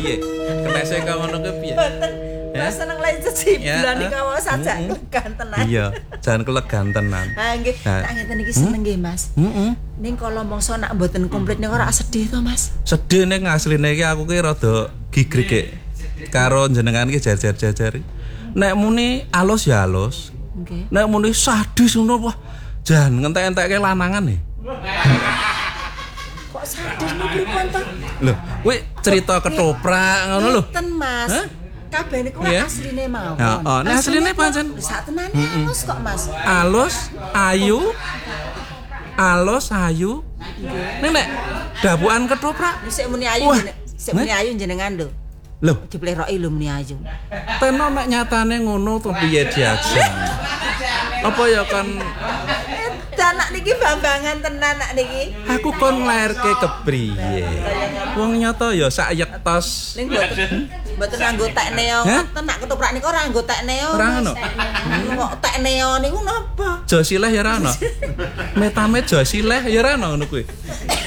piye? Kenese kok ngono ku piye? Mboten. Mas seneng lek ceciblan iki kawon saja kelegan tenan. Iya, jan kelegan tenan. Ha nggih, tak ngeten iki seneng nggih, Mas. Heeh. Ning kala mongso nak mboten komplit ning ora sedih to, Mas. Sedih ning asline iki aku ki rada gigrik ki. Karo jenengan ki jar-jar. Nek muni alus ya alus. Nggih. Nek muni sadis ngono wah jan ngentek-entekke lanangan nih. Kok sadis lho pripun to? Lho, kuwi cerita ketoprak ngono lho. Mboten, Mas. Kabeh niku Iya. asline mawon. Heeh, nek asline pancen sak tenane halus kok, Mas. alus, ayu. Nek dabukan ketoprak. Sik muni ayu Wah. sik muni ayu jenengan lho. Lho, Dipleroki lho muni ayu. teno nek nyatane ngono to piye diajeng. Apa ya kan Anak niki bambangan tenan nak niki. aku kon lairke kepriye. Wong nyata ya sak yektos. Ning mboten nganggo tek neo. Ngoten nak ketoprak niku ora nganggo tek neo. Ora ngono. Kok tek neo niku napa? Josileh ya ora ono. Metame josileh ya ora ono ngono kuwi.